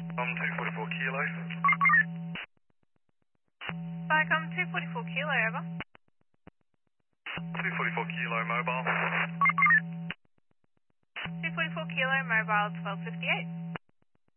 244 kilo. Vicom 244 kilo, over. 244 kilo mobile. 244 kilo, mobile 1258.